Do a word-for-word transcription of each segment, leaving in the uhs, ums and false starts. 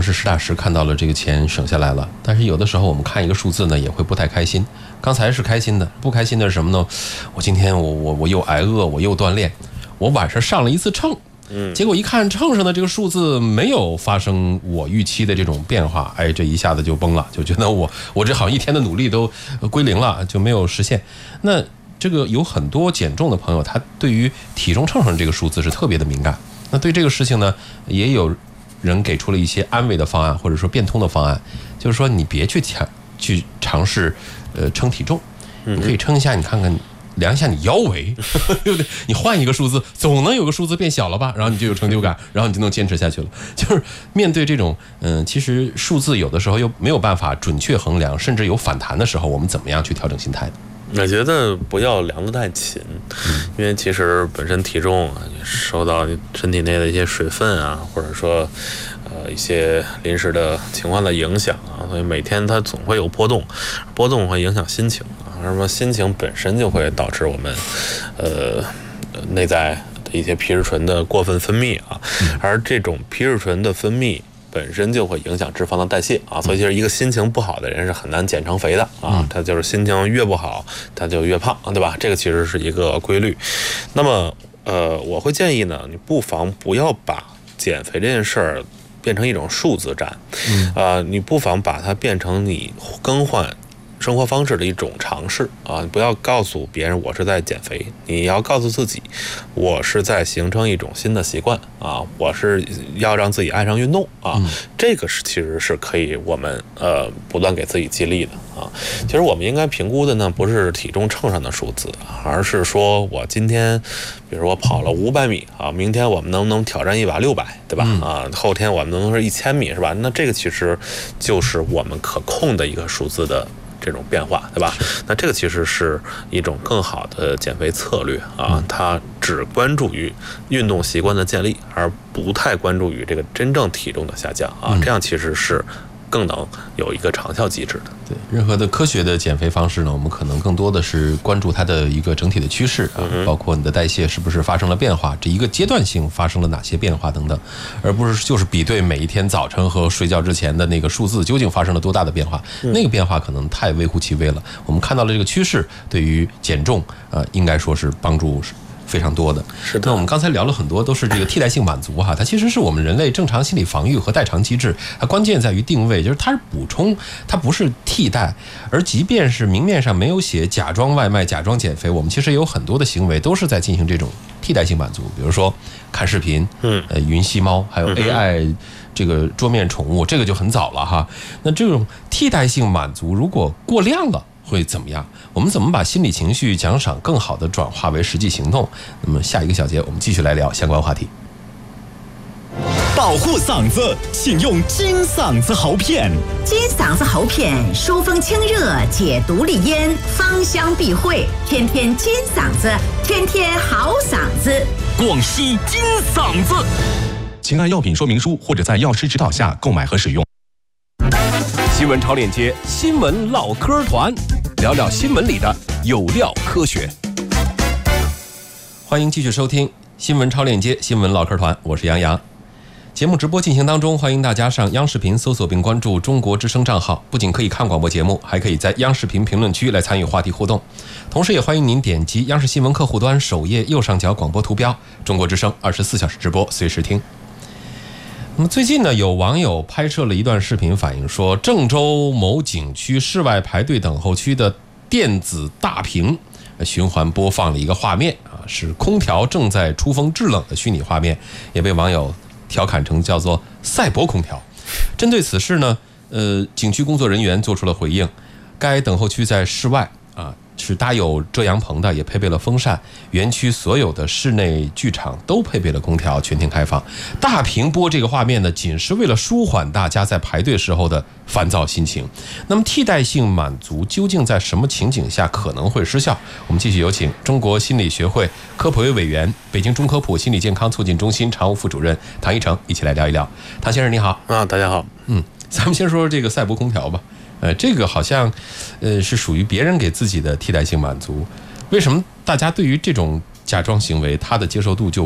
是实打实看到了这个钱省下来了，但是有的时候我们看一个数字呢，也会不太开心。刚才是开心的，不开心的是什么呢？我今天我我我又挨饿，我又锻炼，我晚上上了一次秤，嗯，结果一看秤上的这个数字没有发生我预期的这种变化，哎，这一下子就崩了，就觉得我我这好像一天的努力都归零了，就没有实现。那这个有很多减重的朋友，他对于体重秤上这个数字是特别的敏感。那对这个事情呢，也有人给出了一些安慰的方案，或者说变通的方案，就是说你别去尝去尝试呃称体重，你可以称一下，你看看量一下你腰围，对不对？你换一个数字，总能有个数字变小了吧？然后你就有成就感，然后你就能坚持下去了。就是面对这种嗯、呃，其实数字有的时候又没有办法准确衡量，甚至有反弹的时候，我们怎么样去调整心态呢？ 我觉得不要量得太勤，因为其实本身体重啊，受到身体内的一些水分啊，或者说呃一些临时的情况的影响啊，所以每天它总会有波动，波动会影响心情啊，而说心情本身就会导致我们呃内在的一些皮质醇的过分分泌啊，而这种皮质醇的分泌本身就会影响脂肪的代谢啊，所以就是一个心情不好的人是很难减成肥的啊，他就是心情越不好，他就越胖，对吧？这个其实是一个规律。那么，呃，我会建议呢，你不妨不要把减肥这件事儿变成一种数字战，嗯，呃，你不妨把它变成你更换生活方式的一种尝试啊！你不要告诉别人我是在减肥，你要告诉自己，我是在形成一种新的习惯啊！我是要让自己爱上运动啊！嗯、这个是其实是可以我们呃不断给自己激励的啊！其实我们应该评估的呢，不是体重秤上的数字，而是说我今天，比如我跑了五百米啊，明天我们能不能挑战一把六百，对吧？嗯、啊，后天我们能不能是一千米，是吧？那这个其实就是我们可控的一个数字的这种变化，对吧？那这个其实是一种更好的减肥策略啊，它只关注于运动习惯的建立，而不太关注于这个真正体重的下降啊，这样其实是更能有一个长效机制的。 对，任何的科学的减肥方式呢，我们可能更多的是关注它的一个整体的趋势啊，嗯、包括你的代谢是不是发生了变化，这一个阶段性发生了哪些变化等等，而不是就是比对每一天早晨和睡觉之前的那个数字究竟发生了多大的变化，嗯、那个变化可能太微乎其微了。我们看到了这个趋势，对于减重呃，应该说是帮助非常多的。 是的。 那我们刚才聊了很多，都是这个替代性满足哈，它其实是我们人类正常心理防御和代偿机制，它关键在于定位，就是它是补充，它不是替代。而即便是明面上没有写假装外卖、假装减肥，我们其实有很多的行为都是在进行这种替代性满足，比如说看视频，嗯，呃，云吸猫，还有 A I 这个桌面宠物，这个就很早了哈。那这种替代性满足如果过量了，会怎么样？我们怎么把心理情绪奖赏更好的转化为实际行动？那么下一个小节我们继续来聊相关话题。 保护嗓子，请用金嗓子喉片。 金嗓子喉片疏风清热，解毒利咽，芳香避秽，天天金嗓子，天天好嗓子。 广西金嗓子，请按药品说明书或者在药师指导下购买和使用。 新闻超链接，新闻唠嗑团，聊聊新闻里的有料科学。 欢迎继续收听新闻超链接，新闻唠嗑团，我是杨洋。节目直播进行当中，欢迎大家上央视频搜索并关注中国之声账号，不仅可以看广播节目，还可以在央视频评论区来参与话题互动。同时也欢迎您点击央视新闻客户端首页右上角广播图标，中国之声二十四小时直播，随时听。那么最近呢，有网友拍摄了一段视频，反映说郑州某景区室外排队等候区的电子大屏循环播放了一个画面啊，是空调正在出风制冷的虚拟画面，也被网友调侃成叫做赛博空调。针对此事呢，呃，景区工作人员做出了回应，该等候区在室外啊，是搭有遮阳棚的，也配备了风扇。园区所有的室内剧场都配备了空调，全天开放。大屏播这个画面呢，仅是为了舒缓大家在排队时候的烦躁心情。那么替代性满足究竟在什么情景下可能会失效？我们继续有请中国心理学会科普委委员、北京中科普心理健康促进中心常务副主任唐一成一起来聊一聊。唐先生你好。 啊，大家好。 嗯，咱们先说说这个赛博空调吧。呃，这个好像，呃，是属于别人给自己的替代性满足。为什么大家对于这种假装行为，他的接受度就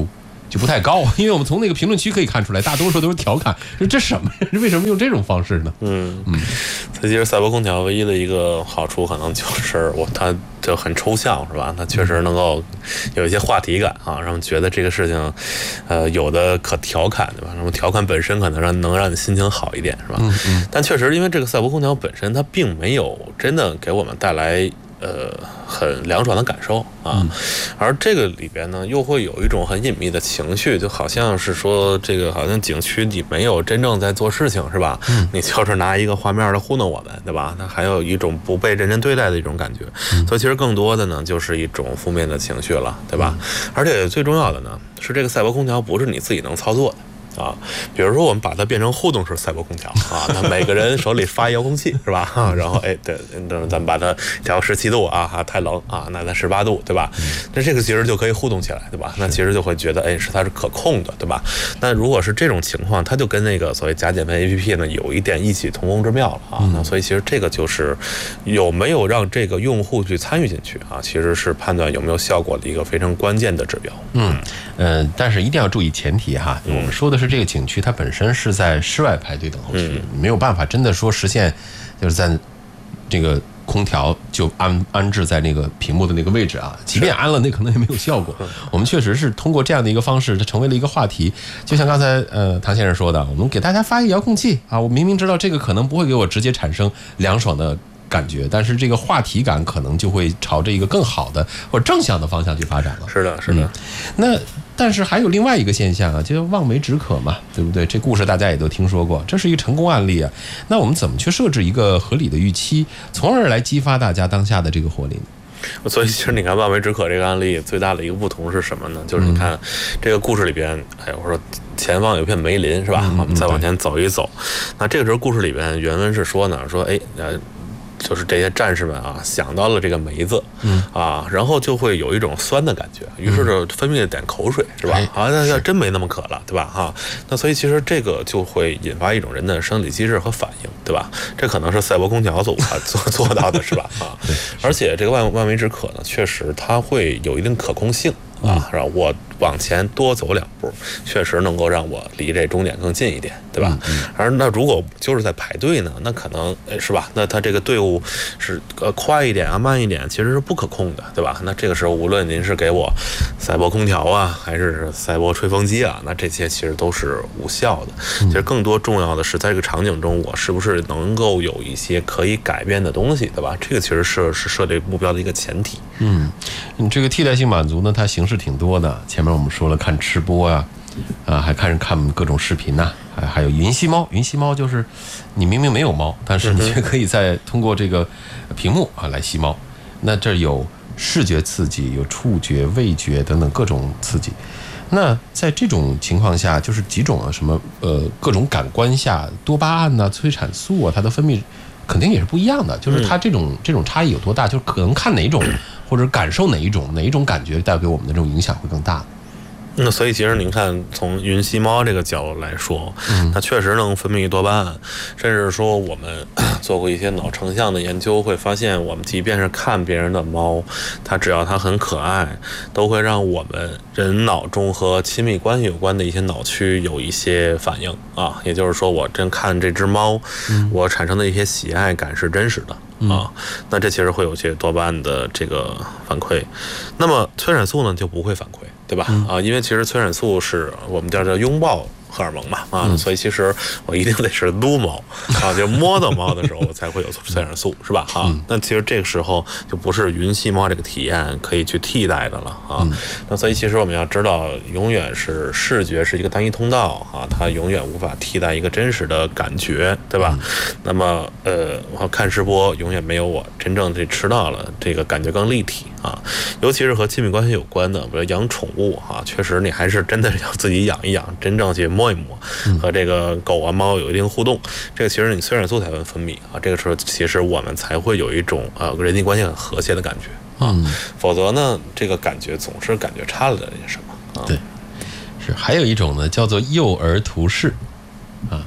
就不太高，因为我们从那个评论区可以看出来，大多数都是调侃，说这什么呀？为什么用这种方式呢？ 嗯嗯，其实赛博空调唯一的一个好处，可能就是我它就很抽象，是吧？它确实能够有一些话题感啊，让人觉得这个事情，呃，有的可调侃，对吧？那么调侃本身可能让能让你心情好一点，是吧？嗯嗯。但确实，因为这个赛博空调本身，它并没有真的给我们带来。呃，很凉爽的感受啊，嗯、而这个里边呢，又会有一种很隐秘的情绪，就好像是说，这个好像景区你没有真正在做事情，是吧？嗯、你就是拿一个画面来糊弄我们，对吧？它还有一种不被认真对待的一种感觉，嗯、所以其实更多的呢，就是一种负面的情绪了，对吧？嗯、而且最重要的呢，是这个赛博空调不是你自己能操作的。啊，比如说我们把它变成互动式赛博空调啊，那每个人手里发遥控器是吧？啊、然后哎，对，等咱们把它调十七度啊，哈，太冷啊，那它十八度，对吧？那这个其实就可以互动起来，对吧？那其实就会觉得哎，是它是可控的，对吧？那如果是这种情况，它就跟那个所谓假减肥 A P P 呢有一点异曲同工之妙了啊。那所以其实这个就是有没有让这个用户去参与进去啊，其实是判断有没有效果的一个非常关键的指标。 嗯呃，但是一定要注意前提哈，我们说的是。这个景区它本身是在室外排队等候区，嗯、没有办法真的说实现，就是在这个空调就安安置在那个屏幕的那个位置啊。即便安了，那可能也没有效果。我们确实是通过这样的一个方式，它成为了一个话题。就像刚才呃唐先生说的，我们给大家发一个遥控器啊，我明明知道这个可能不会给我直接产生凉爽的感觉，但是这个话题感可能就会朝着一个更好的或者正向的方向去发展了。 是的，是的。 嗯、那但是还有另外一个现象啊，就望梅止渴嘛，对不对？这故事大家也都听说过，这是一个成功案例啊。那我们怎么去设置一个合理的预期，从而来激发大家当下的这个活力呢？ 所以其实你看望梅止渴这个案例最大的一个不同是什么呢？就是你看、嗯、这个故事里边，哎，我说前方有一片梅林是吧？嗯、我们再往前走一走，那这个时候故事里边原文是说呢，说哎呃。就是这些战士们啊，想到了这个梅子，嗯啊，然后就会有一种酸的感觉，于是就分泌了点口水，是吧？啊，那要真没那么渴了，对吧？哈，那所以其实这个就会引发一种人的生理机制和反应，对吧？这可能是赛博空调所无法做做到的，是吧？啊，而且这个望望梅止渴呢，确实它会有一定可控性。啊，让我往前多走两步，确实能够让我离这终点更近一点，对吧？嗯嗯、而那如果就是在排队呢，那可能是吧？那它这个队伍是呃快一点啊，慢一点，其实是不可控的，对吧？那这个时候，无论您是给我赛博空调啊，还是赛博吹风机啊，那这些其实都是无效的。其实更多重要的是，在这个场景中，我是不是能够有一些可以改变的东西，对吧？这个其实是是设立目标的一个前提。 嗯，你这个替代性满足呢，它形式挺多的。前面我们说了，看吃播啊，啊，还看看各种视频呐、啊，还还有云吸猫。云吸猫就是你明明没有猫，但是你却可以在通过这个屏幕啊来吸猫。那这有视觉刺激，有触觉、味觉等等各种刺激。那在这种情况下，就是几种啊什么呃各种感官下，多巴胺呐、啊、催产素啊，它的分泌肯定也是不一样的。就是它这种、嗯、这种差异有多大，就是可能看哪种。或者感受哪一种哪一种感觉带给我们的这种影响会更大。 那所以其实您看，从云吸猫这个角度来说，嗯，它确实能分泌多巴胺，甚至说我们做过一些脑成像的研究，会发现我们即便是看别人的猫，它只要它很可爱，都会让我们人脑中和亲密关系有关的一些脑区有一些反应啊。也就是说，我真看这只猫，嗯、我产生的一些喜爱感是真实的。啊，那这其实会有些多巴胺的这个反馈，那么催产素呢就不会反馈，对吧？啊，因为其实催产素是我们叫做拥抱荷尔蒙嘛，啊，所以其实我一定得是撸猫啊，就摸到猫的时候我才会有催产素，是吧？啊，那其实这个时候就不是云吸猫这个体验可以去替代的了啊。那所以其实我们要知道，永远是视觉是一个单一通道啊，它永远无法替代一个真实的感觉，对吧？那么呃，我看直播永远没有我真正的吃到了这个感觉更立体啊，尤其是和亲密关系有关的，比如养宠物啊，确实你还是真的要自己养一养，真正去摸一摸，和这个狗啊猫有一定互动，这个其实你催产素才会分泌啊，这个时候其实我们才会有一种呃人际关系很和谐的感觉啊，嗯、否则呢，这个感觉总是感觉差了点什么啊。 对，是还有一种呢，叫做幼儿图式啊，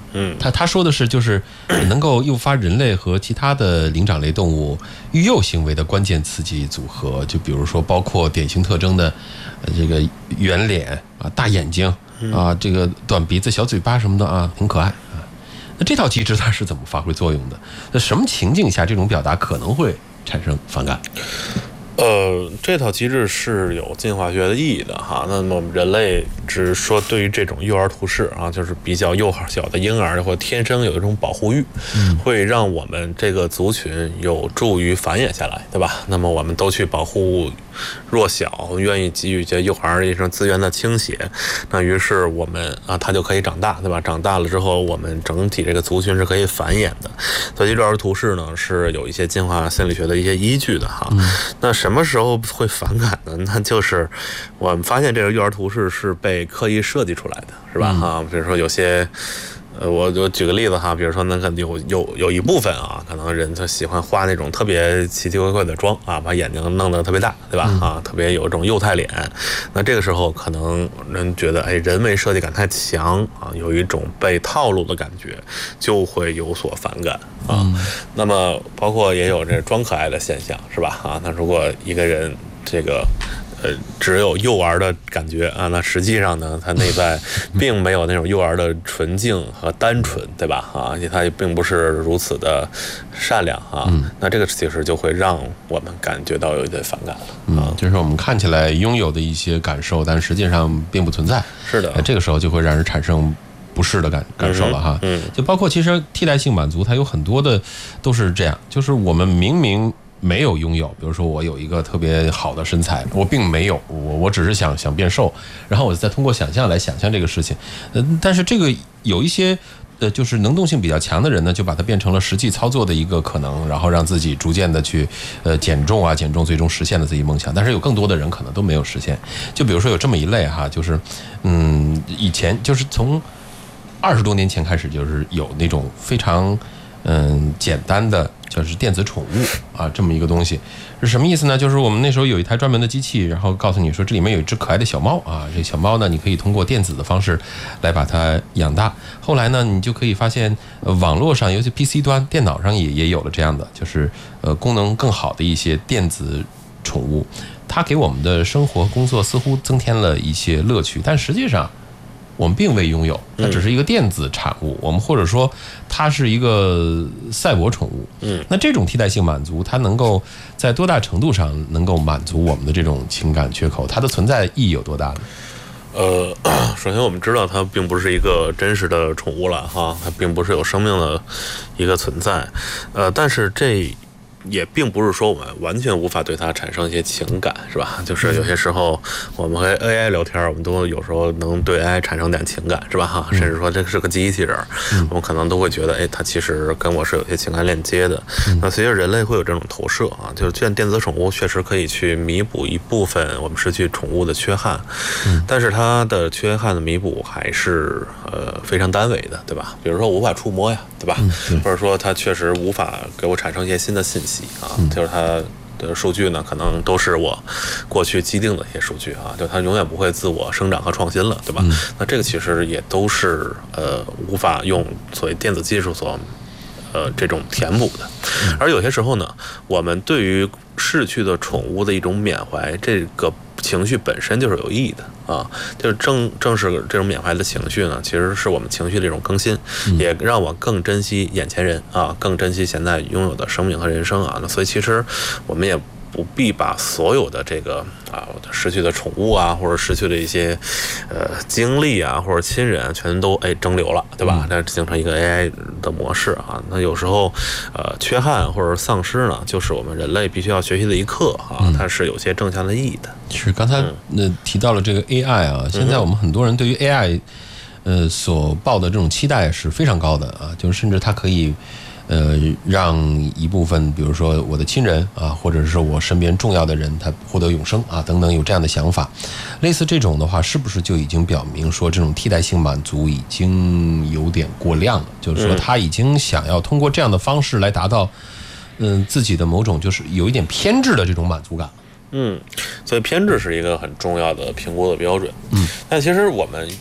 嗯， 他他说的是就是能够诱发人类和其他的灵长类动物育幼行为的关键刺激组合，就比如说包括典型特征的呃这个圆脸啊、大眼睛啊、这个短鼻子、小嘴巴什么的啊，很可爱啊。那这套机制它是怎么发挥作用的？那什么情境下这种表达可能会产生反感？ 呃，这套机制是有进化学的意义的哈。那么我们人类只是说对于这种幼儿图式啊，就是比较幼小的婴儿或天生有一种保护欲，嗯，会让我们这个族群有助于繁衍下来，对吧？那么我们都去保护弱小，愿意给予这幼儿一种资源的倾斜，那于是我们啊，他就可以长大，对吧？长大了之后，我们整体这个族群是可以繁衍的。所以幼儿图式呢是有一些进化心理学的一些依据的哈。嗯、那什么时候会反感呢？那就是我们发现这个幼儿图式是被刻意设计出来的，是吧？哈、嗯，比如说有些。呃，我就举个例子哈，比如说那个有有有一部分啊，可能人他喜欢画那种特别奇奇怪怪的妆啊，把眼睛弄得特别大，对吧？嗯、啊，特别有一种幼态脸。那这个时候可能人觉得，哎，人为设计感太强啊，有一种被套路的感觉，就会有所反感啊。嗯、那么包括也有这装可爱的现象，是吧？啊，那如果一个人这个。呃，只有幼儿的感觉啊，那实际上呢，他内在并没有那种幼儿的纯净和单纯，对吧？啊，而且他也并不是如此的善良啊。嗯、那这个其实就会让我们感觉到有一点反感了。啊、 嗯，就是我们看起来拥有的一些感受，但实际上并不存在。 是的， 这个时候就会让人产生不适的感感受了哈。嗯，就包括其实替代性满足，它有很多的都是这样，就是我们明明。没有拥有，比如说我有一个特别好的身材，我并没有，我我只是想想变瘦，然后我再通过想象来想象这个事情，呃，但是这个有一些呃，就是能动性比较强的人呢，就把它变成了实际操作的一个可能，然后让自己逐渐的去呃减重啊，减重最终实现了自己梦想。但是有更多的人可能都没有实现，就比如说有这么一类哈，就是嗯，以前就是从二十多年前开始，就是有那种非常嗯简单的。就是电子宠物啊，这么一个东西是什么意思呢？就是我们那时候有一台专门的机器，然后告诉你说这里面有一只可爱的小猫啊，这小猫呢，你可以通过电子的方式来把它养大。后来呢，你就可以发现，呃，网络上尤其 P C 端、电脑上也也有了这样的，就是呃功能更好的一些电子宠物，它给我们的生活工作似乎增添了一些乐趣，但实际上。我们并未拥有，它只是一个电子产物。嗯、我们或者说，它是一个赛博宠物。嗯，那这种替代性满足，它能够在多大程度上能够满足我们的这种情感缺口？它的存在意义有多大呢？ 呃，首先我们知道它并不是一个真实的宠物了哈，它并不是有生命的一个存在。呃，但是这。也并不是说我们完全无法对它产生一些情感，是吧？就是有些时候我们和 A I 聊天，我们都有时候能对 A I 产生点情感，是吧？哈，甚至说这是个机器人，我们可能都会觉得，哎，它其实跟我是有些情感链接的。那随着人类会有这种投射啊，就是这电子宠物确实可以去弥补一部分我们失去宠物的缺憾，但是它的缺憾的弥补还是呃非常单维的，对吧？比如说无法触摸呀，对吧？或者说它确实无法给我产生一些新的信息。啊，就是它的数据呢，可能都是我过去既定的一些数据啊，就它永远不会自我生长和创新了，对吧？嗯、那这个其实也都是呃无法用所谓电子技术所呃这种填补的。而有些时候呢，我们对于逝去的宠物的一种缅怀，这个情绪本身就是有意义的啊，就是正正是这种缅怀的情绪呢，其实是我们情绪的一种更新，嗯、也让我更珍惜眼前人啊，更珍惜现在拥有的生命和人生啊。那所以其实我们也不必把所有的这个啊失去的宠物啊，或者失去的一些呃经历啊，或者亲人啊，全都哎蒸馏了，对吧？那形成一个 A I 的模式啊。那有时候呃缺憾或者丧失呢，就是我们人类必须要学习的一课啊，它是有些正向的意义的。 是刚才那提到了这个 A I 啊，现在我们很多人对于 A I 呃所抱的这种期待是非常高的啊，就是甚至它可以。呃，让一部分，比如说我的亲人啊，或者是我身边重要的人，他获得永生啊，等等，有这样的想法。类似这种的话，是不是就已经表明说，这种替代性满足已经有点过量了？就是说，他已经想要通过这样的方式来达到，嗯、呃，自己的某种就是有一点偏执的这种满足感。 嗯，所以偏执是一个很重要的评估的标准。嗯，但其实我们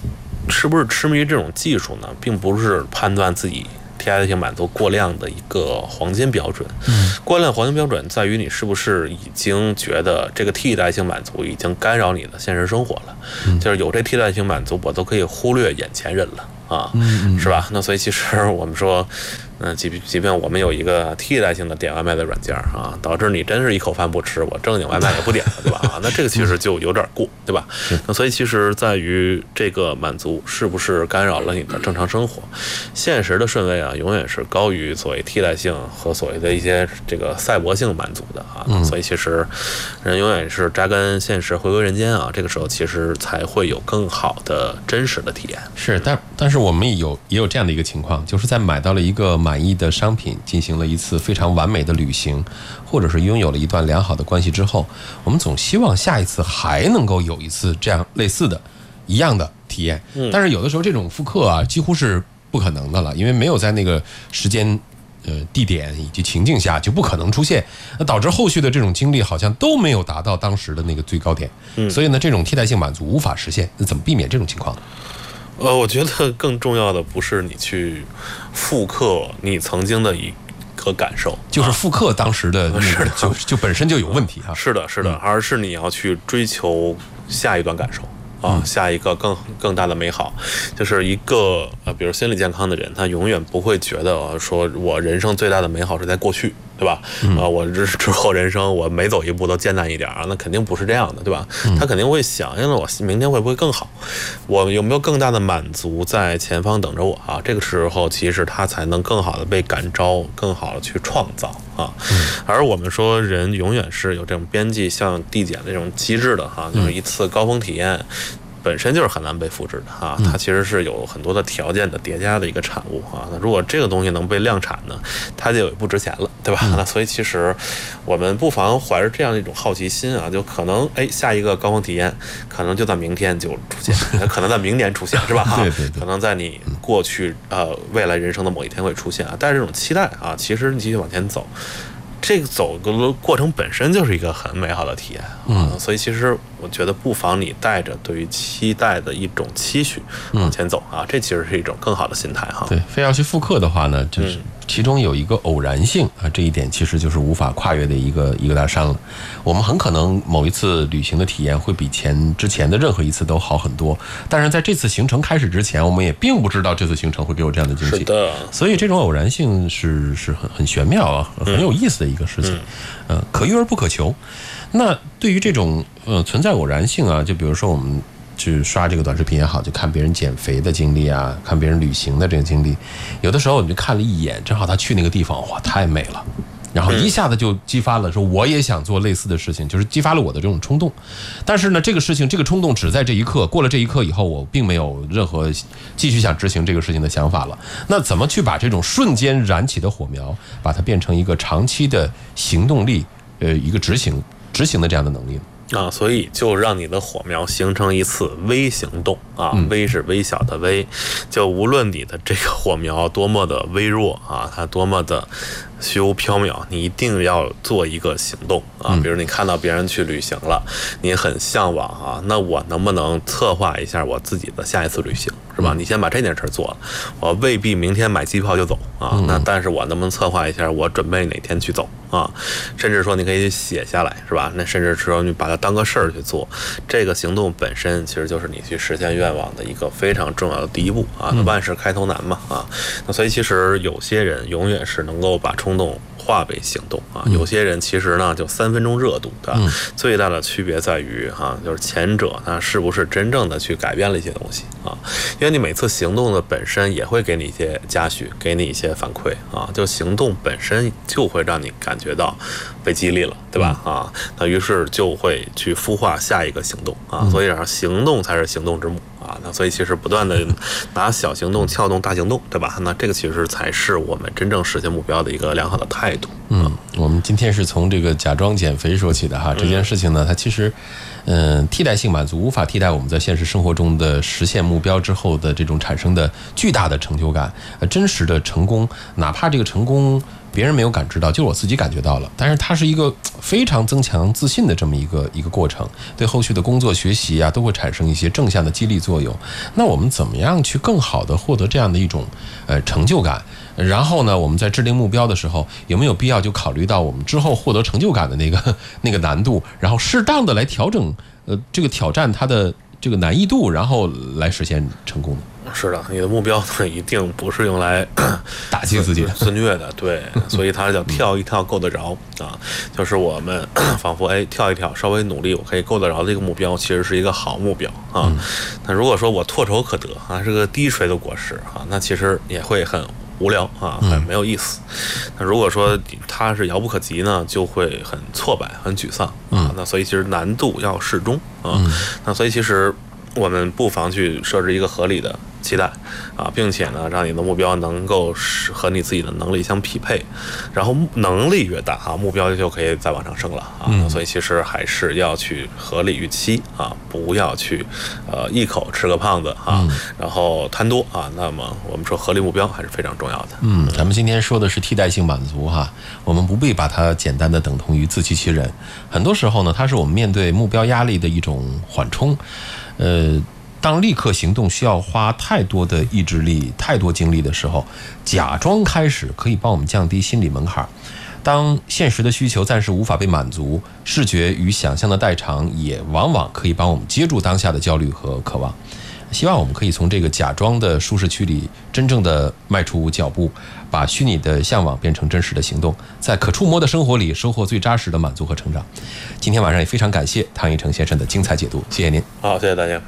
是不是痴迷于这种技术呢，并不是判断自己替代性满足过量的一个黄金标准。嗯，过量黄金标准在于你是不是已经觉得这个替代性满足已经干扰你的现实生活了，嗯、就是有这替代性满足，我都可以忽略眼前人了啊，嗯嗯是吧？那所以其实我们说。嗯，即即便我们有一个替代性的点外卖的软件啊，导致你真是一口饭不吃，我正经外卖也不点了，对吧？啊，那这个其实就有点过，对吧？那所以其实在于这个满足是不是干扰了你的正常生活，现实的顺位啊，永远是高于所谓替代性和所谓的一些这个赛博性满足的啊。嗯、所以其实人永远是扎根现实，回归人间啊，这个时候其实才会有更好的真实的体验。 是，但但是我们也有也有这样的一个情况，就是在买到了一个满意的商品，进行了一次非常完美的旅行，或者是拥有了一段良好的关系之后，我们总希望下一次还能够有一次这样类似的一样的体验。但是有的时候这种复刻啊几乎是不可能的了，因为没有在那个时间呃地点以及情境下就不可能出现，那导致后续的这种经历好像都没有达到当时的那个最高点。所以呢，这种替代性满足无法实现。那怎么避免这种情况呢？ 呃，我觉得更重要的不是你去复刻你曾经的一个感受， 就是复刻当时的那个，就就本身就有问题啊。 是的，是的，而是你要去追求下一段感受。啊，下一个更更大的美好，就是一个呃，比如心理健康的人，他永远不会觉得说我人生最大的美好是在过去，对吧？嗯、啊，我之之后人生我每走一步都艰难一点啊，那肯定不是这样的，对吧？嗯、他肯定会想，哎，那我明天会不会更好？我有没有更大的满足在前方等着我啊？这个时候其实他才能更好的被感召，更好的去创造啊。嗯、而我们说人永远是有这种边际向递减的这种机制的哈、啊，就是一次高峰体验。本身就是很难被复制的啊，它其实是有很多的条件的叠加的一个产物啊。那如果这个东西能被量产呢，它就不值钱了，对吧？那所以其实我们不妨怀着这样一种好奇心啊，就可能哎下一个高峰体验可能就在明天就出现，可能在明年出现，是吧？ 对对对， 可能在你过去呃未来人生的某一天会出现啊。带着这种期待啊，其实你继续往前走。这个走的过程本身就是一个很美好的体验，嗯，所以其实我觉得不妨你带着对于期待的一种期许往前走啊，嗯、这其实是一种更好的心态哈。 对，非要去复刻的话呢，就是其中有一个偶然性啊，这一点其实就是无法跨越的一个一个大山了。我们很可能某一次旅行的体验会比前之前的任何一次都好很多，但是在这次行程开始之前，我们也并不知道这次行程会给我这样的惊喜。 是的， 所以这种偶然性是是很很玄妙啊，很有意思的一个事情，嗯、呃，可遇而不可求。那对于这种呃存在偶然性啊，就比如说我们去刷这个短视频也好，就看别人减肥的经历啊，看别人旅行的这个经历，有的时候你就看了一眼，正好他去那个地方，哇，太美了。然后一下子就激发了说我也想做类似的事情，就是激发了我的这种冲动。但是呢，这个事情这个冲动只在这一刻，过了这一刻以后，我并没有任何继续想执行这个事情的想法了。那怎么去把这种瞬间燃起的火苗，把它变成一个长期的行动力，呃，一个执行执行的这样的能力呢？ 啊，所以就让你的火苗形成一次微行动啊，嗯、微是微小的微，就无论你的这个火苗多么的微弱啊，它多么的虚无缥缈，你一定要做一个行动啊。比如你看到别人去旅行了，你很向往啊，那我能不能策划一下我自己的下一次旅行，是吧？你先把这件事做了，我未必明天买机票就走啊，那但是我能不能策划一下我准备哪天去走啊？甚至说你可以写下来，是吧？那甚至说你把它当个事儿去做，这个行动本身其实就是你去实现愿望的一个非常重要的第一步啊。万事开头难嘛啊，那所以其实有些人永远是能够把冲动化为行动啊，有些人其实呢就三分钟热度，对吧？嗯、最大的区别在于哈、啊，就是前者他是不是真正的去改变了一些东西啊？因为你每次行动的本身也会给你一些嘉许，给你一些反馈啊，就行动本身就会让你感觉到被激励了，对吧？嗯、啊，那于是就会去孵化下一个行动啊，所以然后行动才是行动之母。啊，那所以其实不断的拿小行动撬动大行动，对吧？那这个其实才是我们真正实现目标的一个良好的态度。 嗯，我们今天是从这个假装减肥说起的哈，这件事情呢，它其实，嗯，替代性满足无法替代我们在现实生活中的实现目标之后的这种产生的巨大的成就感，呃，真实的成功，哪怕这个成功别人没有感知到，就是我自己感觉到了。但是它是一个非常增强自信的这么一个一个过程，对后续的工作学习啊都会产生一些正向的激励作用。那我们怎么样去更好的获得这样的一种呃成就感？然后呢，我们在制定目标的时候，有没有必要就考虑到我们之后获得成就感的那个那个难度，然后适当的来调整呃这个挑战它的这个难易度，然后来实现成功呢？ 是的，你的目标呢一定不是用来打击自己的、 自虐的，对，所以它叫跳一跳够得着啊，就是我们仿佛哎跳一跳，稍微努力，我可以够得着这个目标，其实是一个好目标啊。那如果说我唾手可得啊，是个滴水的果实啊，那其实也会很无聊啊，很没有意思。那如果说它是遥不可及呢，就会很挫败、很沮丧啊。那所以其实难度要适中啊。那所以其实我们不妨去设置一个合理的期待啊，并且呢，让你的目标能够和你自己的能力相匹配，然后能力越大啊，目标就可以再往上升了啊。嗯、所以其实还是要去合理预期啊，不要去呃一口吃个胖子啊，嗯、然后贪多啊。那么我们说合理目标还是非常重要的。 嗯，咱们今天说的是替代性满足哈，我们不必把它简单的等同于自欺欺人。很多时候呢，它是我们面对目标压力的一种缓冲，呃。当立刻行动需要花太多的意志力、太多精力的时候，假装开始可以帮我们降低心理门槛。当现实的需求暂时无法被满足，视觉与想象的代偿也往往可以帮我们接住当下的焦虑和渴望。希望我们可以从这个假装的舒适区里真正的迈出脚步，把虚拟的向往变成真实的行动，在可触摸的生活里收获最扎实的满足和成长。今天晚上也非常感谢汤一成先生的精彩解读，谢谢您。 好，谢谢大家。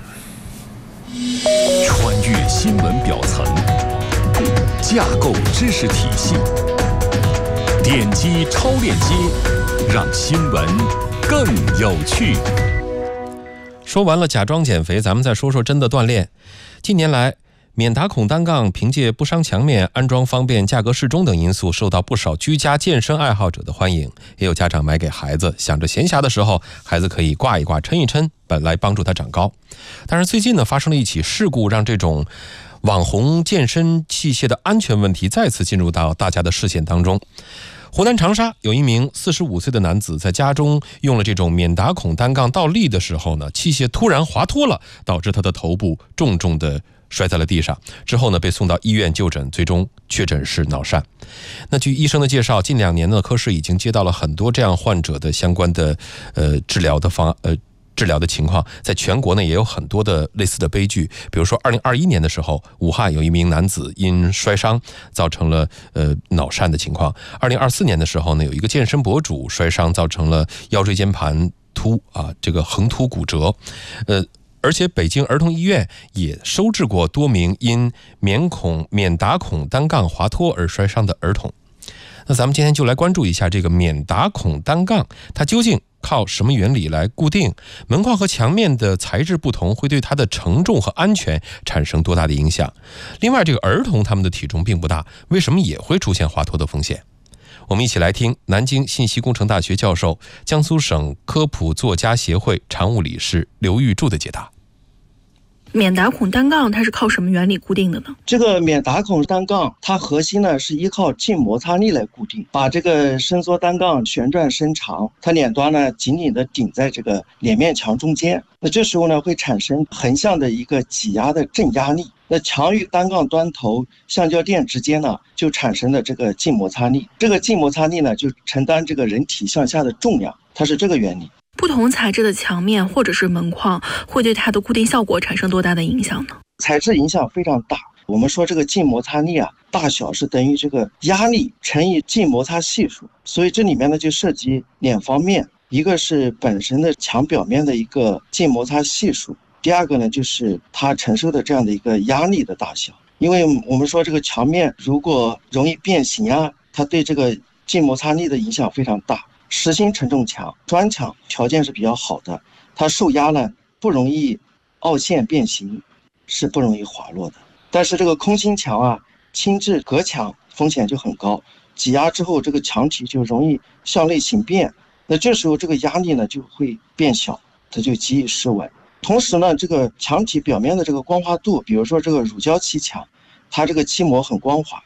穿越新闻表层，架构知识体系，点击超链接，让新闻更有趣。 说完了假装减肥，咱们再说说真的锻炼。近年来，免打孔单杠凭借不伤墙面、安装方便、价格适中等因素，受到不少居家健身爱好者的欢迎。也有家长买给孩子，想着闲暇的时候，孩子可以挂一挂、抻一抻，本来帮助他长高。但是最近呢，发生了一起事故，让这种网红健身器械的安全问题再次进入到大家的视线当中。湖南长沙有一名四十五岁的男子，在家中用了这种免打孔单杠倒立的时候呢，器械突然滑脱了，导致他的头部重重的摔在了地上。之后呢，被送到医院就诊，最终确诊是脑疝。那据医生的介绍，近两年呢，科室已经接到了很多这样患者的相关的呃治疗的方案呃。治疗的情况，在全国呢也有很多的类似的悲剧。比如说二零二一年的时候，武汉有一名男子因摔伤造成了呃脑疝的情况。二零二四年的时候呢，有一个健身博主摔伤造成了腰椎间盘突啊这个横突骨折。呃而且北京儿童医院也收治过多名因免孔免打孔单杠滑脱而摔伤的儿童。那咱们今天就来关注一下这个免打孔单杠，它究竟靠什么原理来固定？门框和墙面的材质不同，会对它的承重和安全产生多大的影响？另外，这个儿童他们的体重并不大，为什么也会出现滑脱的风险？我们一起来听南京信息工程大学教授、江苏省科普作家协会常务理事刘玉柱的解答。 免打孔单杠它是靠什么原理固定的呢？ 这个免打孔单杠它核心呢是依靠静摩擦力来固定，把这个伸缩单杠旋转伸长，它两端呢紧紧的顶在这个脸面墙中间。那这时候呢会产生横向的一个挤压的正压力，那墙与单杠端头橡胶垫之间呢就产生了这个静摩擦力，这个静摩擦力呢就承担这个人体向下的重量，它是这个原理。 不同材质的墙面或者是门框会对它的固定效果产生多大的影响呢？ 材质影响非常大。我们说这个静摩擦力啊，大小是等于这个压力乘以静摩擦系数，所以这里面呢就涉及两方面，一个是本身的墙表面的一个静摩擦系数，第二个呢就是它承受的这样的一个压力的大小。因为我们说这个墙面如果容易变形啊，它对这个静摩擦力的影响非常大。实心承重墙、砖墙条件是比较好的，它受压呢不容易凹陷变形，是不容易滑落的。但是这个空心墙啊、轻质隔墙风险就很高，挤压之后这个墙体就容易向内形变，那这时候这个压力呢就会变小，它就极易失稳。同时呢，这个墙体表面的这个光滑度，比如说这个乳胶漆墙，它这个漆膜很光滑，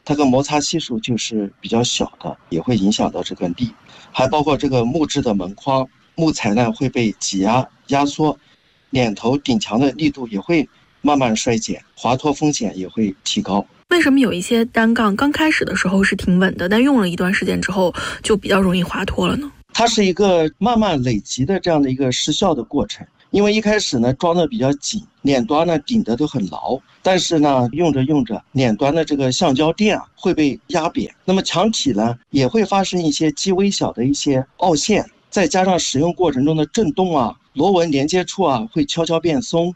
它个摩擦系数就是比较小的，也会影响到这个力。还包括这个木质的门框，木材呢会被挤压压缩，脸头顶墙的力度也会慢慢衰减，滑脱风险也会提高。 为什么有一些单杠刚开始的时候是挺稳的，但用了一段时间之后就比较容易滑脱了呢？ 它是一个慢慢累积的这样的一个失效的过程。因为一开始呢装的比较紧，脸端呢顶的都很牢，但是呢用着用着，脸端的这个橡胶垫啊会被压扁，那么墙体呢也会发生一些极微小的一些凹陷，再加上使用过程中的震动啊，螺纹连接处啊会悄悄变松，